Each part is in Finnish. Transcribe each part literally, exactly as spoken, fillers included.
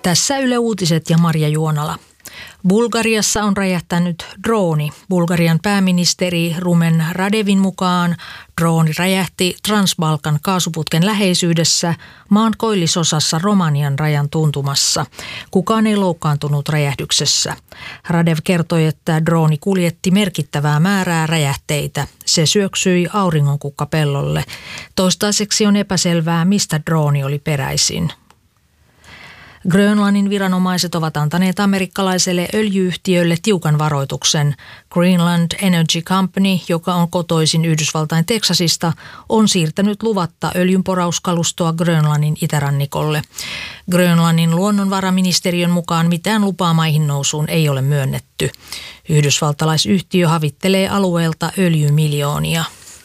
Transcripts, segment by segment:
Tässä Yle Uutiset ja Marja Juonala. Bulgariassa on räjähtänyt drooni. Bulgarian pääministeri Rumen Radevin mukaan drooni räjähti Transbalkan kaasuputken läheisyydessä maan koillisosassa Romanian rajan tuntumassa. Kukaan ei loukkaantunut räjähdyksessä. Radev kertoi, että drooni kuljetti merkittävää määrää räjähteitä. Se syöksyi auringonkukkapellolle. Toistaiseksi on epäselvää, mistä drooni oli peräisin. Grönlannin viranomaiset ovat antaneet amerikkalaiselle öljyyhtiölle tiukan varoituksen. Greenland Energy Company, joka on kotoisin Yhdysvaltain Teksasista, on siirtänyt luvatta öljynporauskalustoa Grönlannin itärannikolle. Grönlannin luonnonvaraministeriön mukaan mitään lupaa maihin nousuun ei ole myönnetty. Yhdysvaltalaisyhtiö havittelee alueelta öljymiljoonia.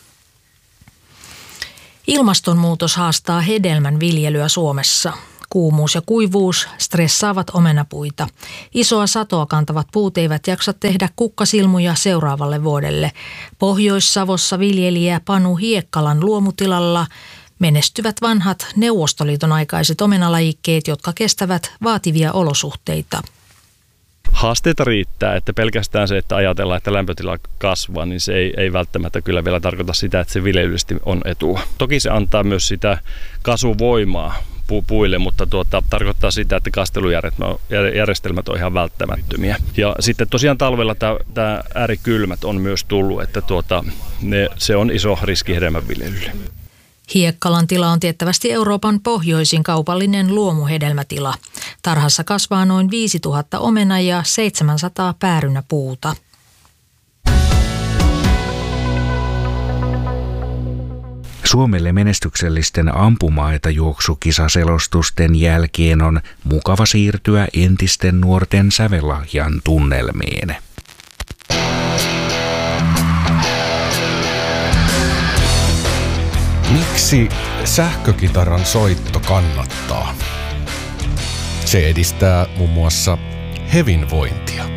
Ilmastonmuutos haastaa hedelmän viljelyä Suomessa. Kuumuus ja kuivuus stressaavat omenapuita. Isoa satoa kantavat puut eivät jaksa tehdä kukkasilmuja seuraavalle vuodelle. Pohjois-Savossa viljelijä Panu Hiekkalan luomutilalla menestyvät vanhat Neuvostoliiton aikaiset omenalajikkeet, jotka kestävät vaativia olosuhteita. Haasteita riittää, että pelkästään se, että ajatellaan, että lämpötila kasvaa, niin se ei, ei välttämättä kyllä vielä tarkoita sitä, että se viljelyllisesti on etua. Toki se antaa myös sitä kasvuvoimaa pu- puille, mutta tuota, tarkoittaa sitä, että kastelujärjestelmät on ihan välttämättömiä. Ja sitten tosiaan talvella tämä äärikylmät on myös tullut, että tuota, ne, se on iso riski hedelmänviljelylle. Hiekkalan tila on tiettävästi Euroopan pohjoisin kaupallinen luomuhedelmätila. Tarhassa kasvaa noin viisituhatta omena- ja seitsemänsataa päärynäpuuta. Suomelle menestyksellisten ampuma-aitajuoksukisaselostusten jälkeen on mukava siirtyä entisten nuorten sävellahjan tunnelmiin. Miksi sähkökitaran soitto kannattaa? Se edistää muun muassa hyvinvointia.